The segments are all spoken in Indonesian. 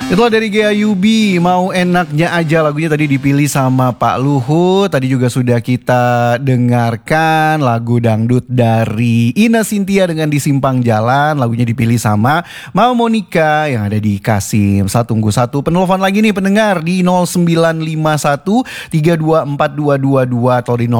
Itulah dari GAYUB, mau enaknya aja lagunya tadi dipilih sama Pak Luhut. Tadi juga sudah kita dengarkan lagu dangdut dari Ine Cynthia dengan Di Simpang Jalan. Lagunya dipilih sama Mama Monica yang ada di Kasim. Saya tunggu satu penelpon lagi nih pendengar di 0951 324222 atau di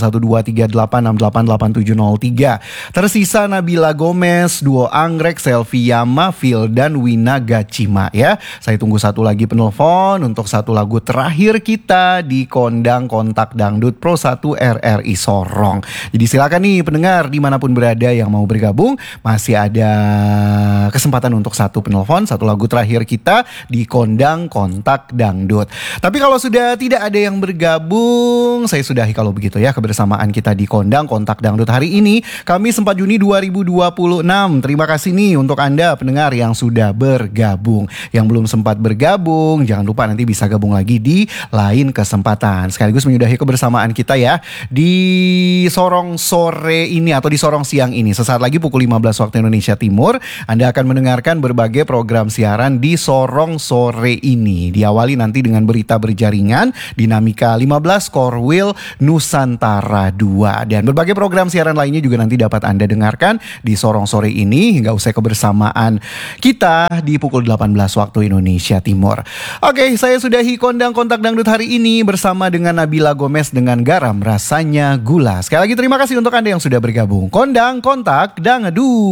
081238688703. Tersisa Nabila Gomez, Duo Anggrek, Selvia Mafil dan Wina Gacima ya. Saya tunggu satu lagi penelpon untuk satu lagu terakhir kita di Kondang Kontak Dangdut Pro 1 RRI Sorong. Jadi silakan nih pendengar dimanapun berada yang mau bergabung, masih ada kesempatan untuk satu penelpon, satu lagu terakhir kita di Kondang Kontak Dangdut. Tapi kalau sudah tidak ada yang bergabung, saya sudahi kalau begitu ya kebersamaan kita di Kondang Kontak Dangdut hari ini, Kamis 4 Juni 2026. Terima kasih nih untuk Anda pendengar yang sudah bergabung. Yang belum sempat bergabung, jangan lupa nanti bisa gabung lagi di lain kesempatan. Sekaligus menyudahi kebersamaan kita ya di Sorong sore ini atau di Sorong siang ini. Sesaat lagi pukul 15 waktu Indonesia Timur, Anda akan mendengarkan berbagai program siaran di Sorong sore ini. Diawali nanti dengan berita berjaringan, Dinamika 15, Core Wheel, Nusantara 2. Dan berbagai program siaran lainnya juga nanti dapat Anda dengarkan di Sorong sore ini hingga usai kebersamaan kita di pukul 18 waktu Indonesia Timur. Oke, saya sudahi Kondang Kontak Dangdut hari ini bersama dengan Nabila Gomez dengan Garam Rasanya Gula. Sekali lagi terima kasih untuk Anda yang sudah bergabung. Kondang Kontak Dangdut.